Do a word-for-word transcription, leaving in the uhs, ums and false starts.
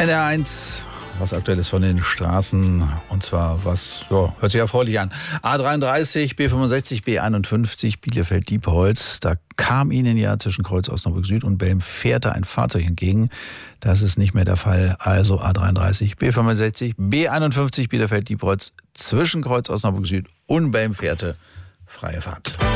N R eins, was aktuell ist von den Straßen, und zwar was, ja, hört sich erfreulich an. A dreiunddreißig, B fünfundsechzig, B einundfünfzig, Bielefeld-Diepholz. Da kam Ihnen ja zwischen Kreuz Osnabrück Süd und Belm-Fährte ein Fahrzeug entgegen. Das ist nicht mehr der Fall. Also A dreiunddreißig, B fünfundsechzig, B einundfünfzig, Bielefeld-Diepholz, zwischen Kreuz Osnabrück Süd und Belm-Fährte. Freie Fahrt.